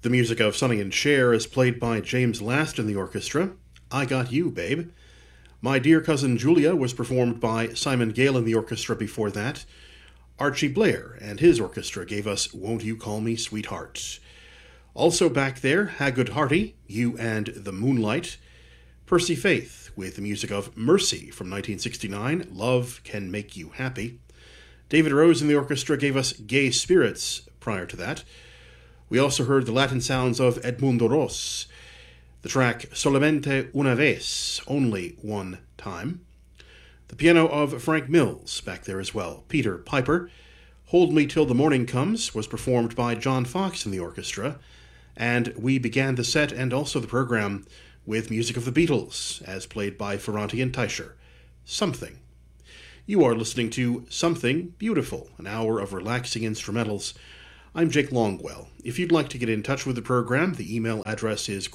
The music of Sonny and Cher is played by James Last in the orchestra. I Got You, Babe. My Dear Cousin Julia was performed by Simon Gale in the orchestra before that. Archie Blair and his orchestra gave us Won't You Call Me Sweetheart. Also back there, Hagood Harty, You and the Moonlight. Percy Faith with the music of Mercy from 1969, Love Can Make You Happy. David Rose in the orchestra gave us Gay Spirits prior to that. We also heard the Latin sounds of Edmundo Ros, the track Solamente una vez, Only One Time. The piano of Frank Mills back there as well. Peter Piper. Hold Me Till the Morning Comes was performed by John Fox in the orchestra. And we began the set and also the program with music of the Beatles, as played by Ferranti and Teicher. Something. You are listening to Something Beautiful, an hour of relaxing instrumentals. I'm Jake Longwell. If you'd like to get in touch with the program, the email address is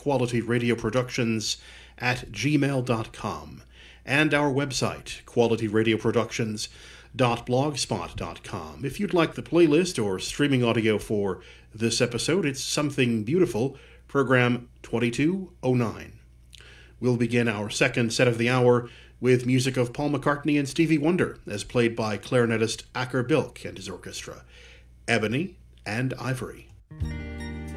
qualityradioproductions@gmail.com, and our website, qualityradioproductions.blogspot.com. If you'd like the playlist or streaming audio for this episode, it's Something Beautiful, program 2209. We'll begin our second set of the hour with music of Paul McCartney and Stevie Wonder, as played by clarinetist Acker Bilk and his orchestra. Ebony and Ivory.